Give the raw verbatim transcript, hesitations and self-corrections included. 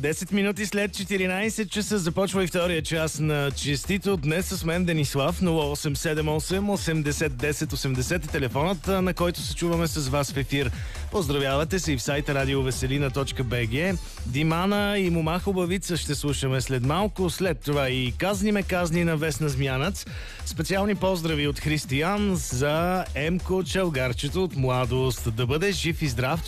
десет минути след четиринайсет часа започва и втория час на Честито. Днес с мен Денислав. нула осем седем осем осемдесет десет осемдесет е телефонът, на който се чуваме с вас в ефир. Поздравявате се и в сайта радиовеселина точка би джи. Димана и Мома Хубавица ще слушаме след малко. След това и Казни ме казни на Весна Змянац. Специални поздрави от Християн за Емко Челгарчето от Младост. Да бъде жив и здрав.